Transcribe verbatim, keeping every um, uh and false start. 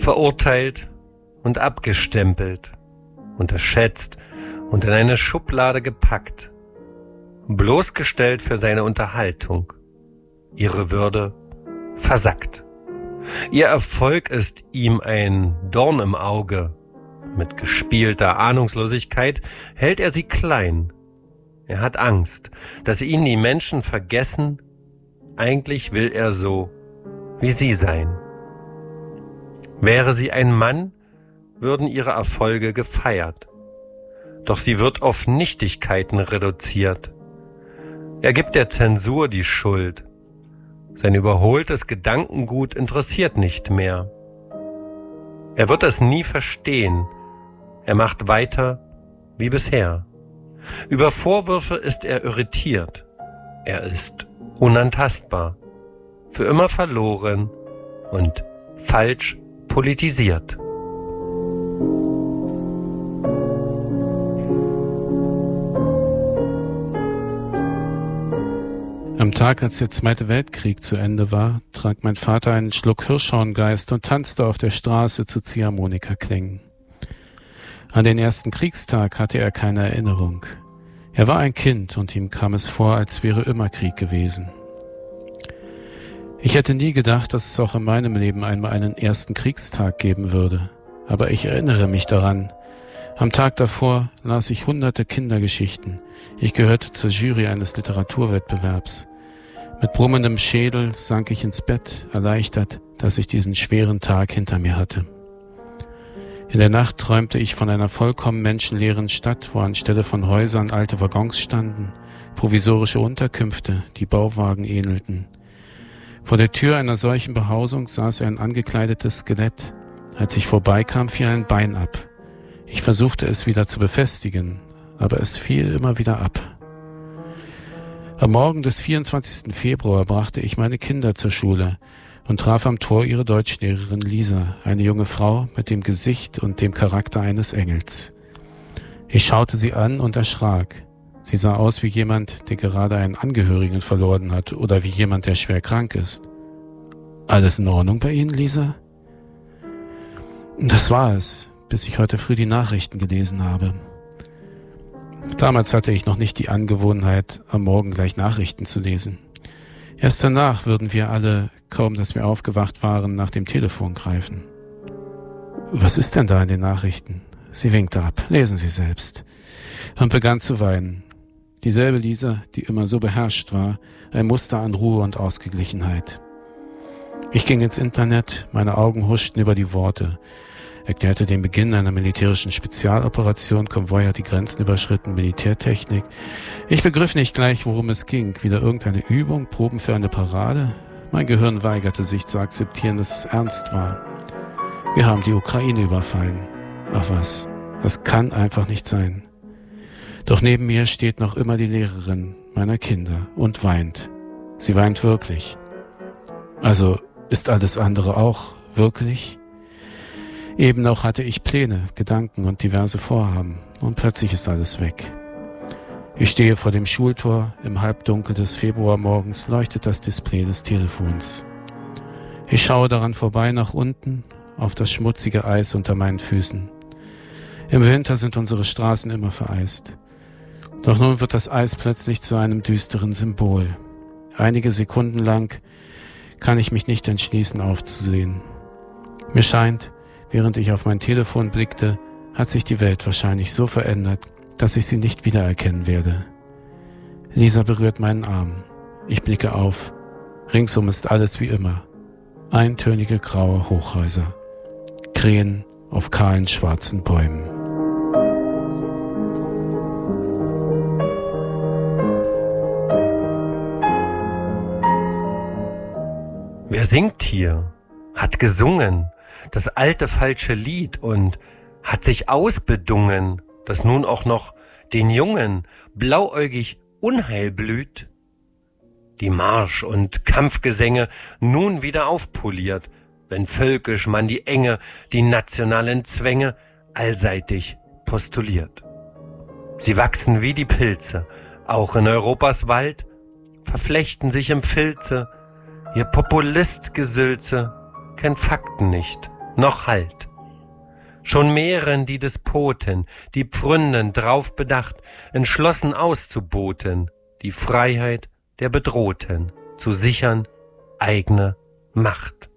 verurteilt und abgestempelt, unterschätzt und in eine Schublade gepackt, bloßgestellt für seine Unterhaltung, ihre Würde versackt. Ihr Erfolg ist ihm ein Dorn im Auge. Mit gespielter Ahnungslosigkeit hält er sie klein. Er hat Angst, dass ihn die Menschen vergessen. Eigentlich will er so wie sie sein. Wäre sie ein Mann, würden ihre Erfolge gefeiert. Doch sie wird auf Nichtigkeiten reduziert. Er gibt der Zensur die Schuld. Sein überholtes Gedankengut interessiert nicht mehr. Er wird es nie verstehen. Er macht weiter wie bisher. Über Vorwürfe ist er irritiert. Er ist unantastbar, für immer verloren und falsch politisiert. Am Tag, als der Zweite Weltkrieg zu Ende war, trank mein Vater einen Schluck Hirschhorngeist und tanzte auf der Straße zu Ziehharmonikaklängen. An den ersten Kriegstag hatte er keine Erinnerung. Er war ein Kind und ihm kam es vor, als wäre immer Krieg gewesen. Ich hätte nie gedacht, dass es auch in meinem Leben einmal einen ersten Kriegstag geben würde. Aber ich erinnere mich daran. Am Tag davor las ich hunderte Kindergeschichten. Ich gehörte zur Jury eines Literaturwettbewerbs. Mit brummendem Schädel sank ich ins Bett, erleichtert, dass ich diesen schweren Tag hinter mir hatte. In der Nacht träumte ich von einer vollkommen menschenleeren Stadt, wo anstelle von Häusern alte Waggons standen, provisorische Unterkünfte, die Bauwagen ähnelten. Vor der Tür einer solchen Behausung saß ein angekleidetes Skelett. Als ich vorbeikam, fiel ein Bein ab. Ich versuchte es wieder zu befestigen, aber es fiel immer wieder ab. Am Morgen des vierundzwanzigsten Februar brachte ich meine Kinder zur Schule und traf am Tor ihre Deutschlehrerin Lisa, eine junge Frau mit dem Gesicht und dem Charakter eines Engels. Ich schaute sie an und erschrak. Sie sah aus wie jemand, der gerade einen Angehörigen verloren hat oder wie jemand, der schwer krank ist. Alles in Ordnung bei Ihnen, Lisa? Das war es, bis ich heute früh die Nachrichten gelesen habe. Damals hatte ich noch nicht die Angewohnheit, am Morgen gleich Nachrichten zu lesen. Erst danach würden wir alle, kaum dass wir aufgewacht waren, nach dem Telefon greifen. Was ist denn da in den Nachrichten? Sie winkte ab. Lesen Sie selbst. Und begann zu weinen. Dieselbe Lisa, die immer so beherrscht war, ein Muster an Ruhe und Ausgeglichenheit. Ich ging ins Internet, meine Augen huschten über die Worte, erklärte den Beginn einer militärischen Spezialoperation, Konvoi hat die Grenzen überschritten, Militärtechnik. Ich begriff nicht gleich, worum es ging. Wieder irgendeine Übung, Proben für eine Parade? Mein Gehirn weigerte sich zu akzeptieren, dass es ernst war. Wir haben die Ukraine überfallen. Ach was, das kann einfach nicht sein. Doch neben mir steht noch immer die Lehrerin meiner Kinder und weint. Sie weint wirklich. Also ist alles andere auch wirklich? Eben noch hatte ich Pläne, Gedanken und diverse Vorhaben und plötzlich ist alles weg. Ich stehe vor dem Schultor, im Halbdunkel des Februarmorgens leuchtet das Display des Telefons. Ich schaue daran vorbei nach unten, auf das schmutzige Eis unter meinen Füßen. Im Winter sind unsere Straßen immer vereist. Doch nun wird das Eis plötzlich zu einem düsteren Symbol. Einige Sekunden lang kann ich mich nicht entschließen aufzusehen. Mir scheint, während ich auf mein Telefon blickte, hat sich die Welt wahrscheinlich so verändert, dass ich sie nicht wiedererkennen werde. Lisa berührt meinen Arm. Ich blicke auf. Ringsum ist alles wie immer. Eintönige graue Hochhäuser. Krähen auf kahlen schwarzen Bäumen. Wer singt hier? Hat gesungen das alte falsche Lied und hat sich ausbedungen, dass nun auch noch den Jungen blauäugig Unheil blüht? Die Marsch- und Kampfgesänge nun wieder aufpoliert, wenn völkisch man die Enge, die nationalen Zwänge allseitig postuliert. Sie wachsen wie die Pilze, auch in Europas Wald, verflechten sich im Filze, ihr Populistgesülze kennt Fakten nicht noch Halt. Schon mehren die Despoten, die Pfründen drauf bedacht, entschlossen auszuboten, die Freiheit der Bedrohten zu sichern, eigene Macht.